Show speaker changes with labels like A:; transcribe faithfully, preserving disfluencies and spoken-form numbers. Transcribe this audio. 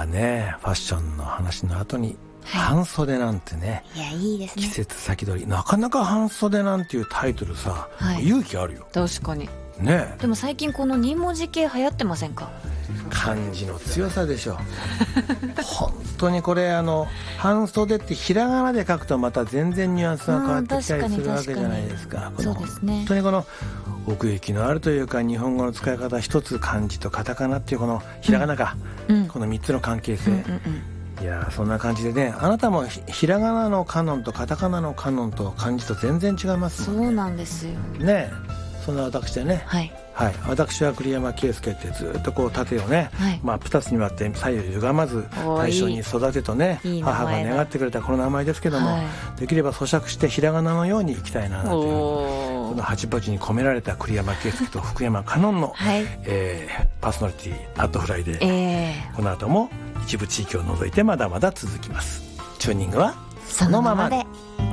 A: やね、ファッションの話の後に、はい、半袖なんてね、
B: いやいいですね、
A: 季節先取り。なかなか半袖なんていうタイトルさ、はい、勇気あるよ。
B: 確かに
A: ね。
B: でも最近このに文字系流行ってませんか？
A: 漢字の強さでしょ本当にこれあの半袖ってひらがなで書くとまた全然ニュアンスが変わってきたりするわけじゃないですか。
B: そうですね。
A: 本当にこの奥行きのあるというか、日本語の使い方一つ、漢字とカタカナっていうこのひらがなか、うん、このみっつの関係性、うんうんうん、いやそんな感じでね、あなたも ひ, ひらがなのカノンとカタカナのカノンと漢字と全然違いますもんね。
B: そうなんですよ
A: ね。そんな私でね、
B: はい
A: はい、私は栗山圭介ってずっとこう縦をね、はい、まあ、ふたつに割って左右歪まず対象に育てとね、いい母が願ってくれたこの名前ですけども、はい、できれば咀嚼してひらがなのようにいきたいなというこの八文字に込められた栗山圭介と福山カノンの、はい、えー、パーソナリティアットフライで、えー、この後も一部地域を除いてまだまだ続きます。チューニングはそのままで。